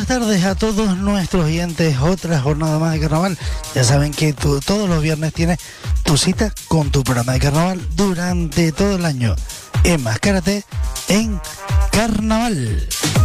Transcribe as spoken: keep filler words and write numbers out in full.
buenas tardes a todos nuestros oyentes. Otra jornada más de carnaval. Ya saben que tú, todos los viernes tienes tu cita con tu programa de carnaval durante todo el año. Enmascárate en carnaval.